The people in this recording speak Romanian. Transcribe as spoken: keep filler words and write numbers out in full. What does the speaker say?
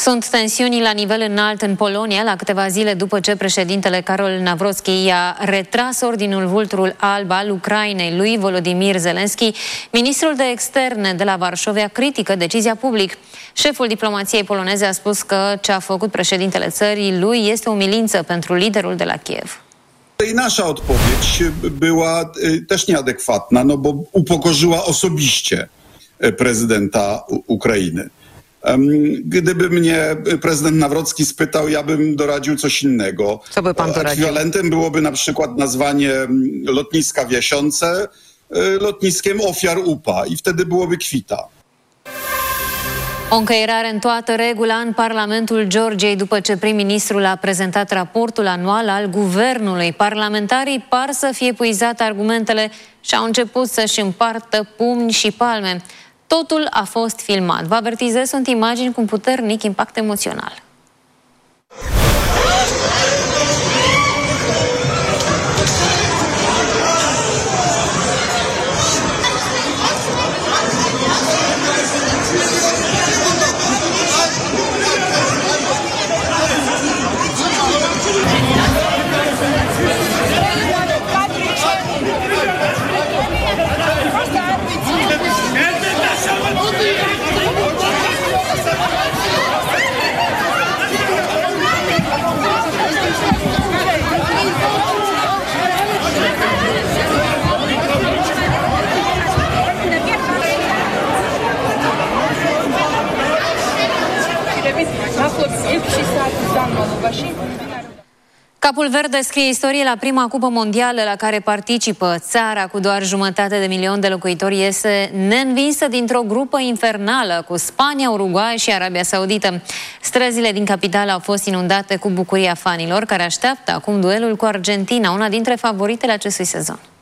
Sunt tensiuni la nivel înalt în Polonia, la câteva zile după ce președintele Karol Nawrocki i-a retras ordinul Vulturul Alb al Ucrainei lui Volodymyr Zelensky. Ministrul de Externe de la Varșovia critică decizia public. Șeful diplomației poloneze a spus că ce a făcut președintele țării lui este o umilință pentru liderul de la Kiev. I nasza odpowiedź była też nieadekwatna, no bo upokorzyła osobiście prezydenta Ukrainy. Gdyby mnie prezydent Nawrocki spytał, ja bym doradził coś innego. Co by pan doradził? Ekwiwalentem byłoby na przykład nazwanie lotniska w Jasionce lotniskiem ofiar U P A i wtedy byłoby kwita. O încăierare în toată regula în Parlamentul Georgiei după ce prim-ministrul a prezentat raportul anual al guvernului. Parlamentarii par să fie epuizate argumentele și au început să-și împartă pumni și palme. Totul a fost filmat. Vă avertizez, sunt imagini cu un puternic impact emoțional. Capul Verde scrie istorie la prima cupă mondială la care participă. Țara cu doar jumătate de milion de locuitori iese neînvinsă dintr-o grupă infernală cu Spania, Uruguay și Arabia Saudită. Străzile din capitală au fost inundate cu bucuria fanilor care așteaptă acum duelul cu Argentina, una dintre favoritele acestui sezon.